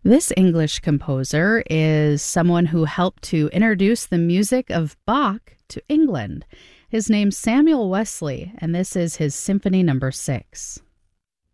This English composer is someone who helped to introduce the music of Bach to England. His name's Samuel Wesley, and this is his Symphony Number 6.